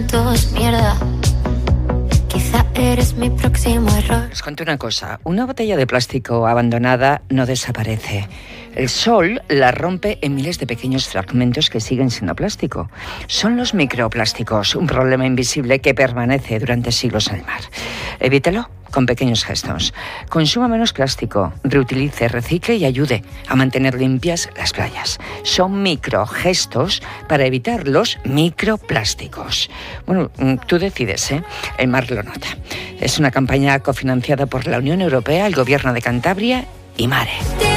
Mierda. Quizá eres mi próximo error. Les cuento una cosa, una botella de plástico abandonada no desaparece. El sol la rompe en miles de pequeños fragmentos que siguen siendo plástico. Son los microplásticos, un problema invisible que permanece durante siglos en el mar. Evítelo con pequeños gestos. Consuma menos plástico, reutilice, recicle y ayude a mantener limpias las playas. Son microgestos para evitar los microplásticos. Bueno, tú decides, ¿eh? El mar lo nota. Es una campaña cofinanciada por la Unión Europea, el Gobierno de Cantabria y Mare.